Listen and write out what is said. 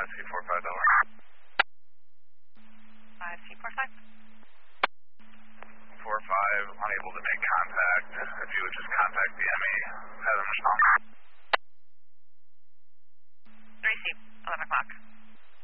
5C45 Delaware. 5C45. 45, unable to make contact. If you would just contact the ME, have them respond. 3C, 11 o'clock.